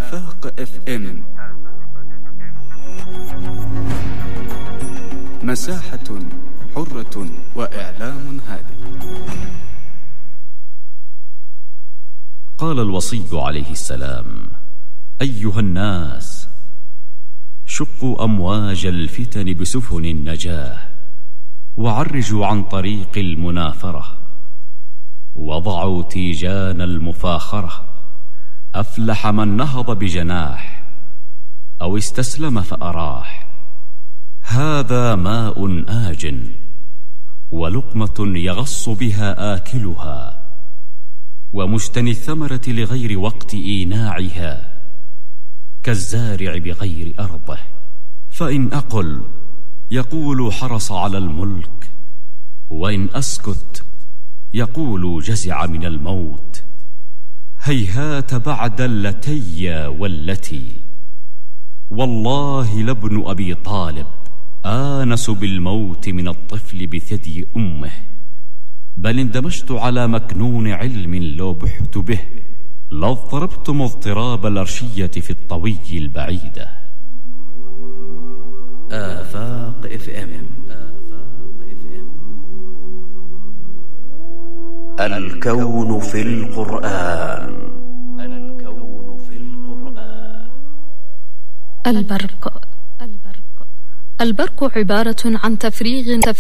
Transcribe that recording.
آفاق FM، مساحة حرة وإعلام هادف. قال الوصي عليه السلام: أيها الناس، شقوا أمواج الفتن بسفن النجاة، وعرجوا عن طريق المنافرة، وضعوا تيجان المفاخرة. أفلح من نهض بجناح، أو استسلم فأراح. هذا ماء آج، ولقمة يغص بها آكلها، ومجتني الثمرة لغير وقت إيناعها، كالزارع بغير أرضه. فإن أقل يقول حرص على الملك، وإن أسكت يقول جزع من الموت. هيهات بعد اللتي والتي، والله لابن أبي طالب آنس بالموت من الطفل بثدي أمه. بل اندمجت على مكنون علم لو بحت به، لاضطربت مضطراب الأرشية في الطوي البعيدة. آفاق FM. الكون في القرآن. البرق عبارة عن تفريغ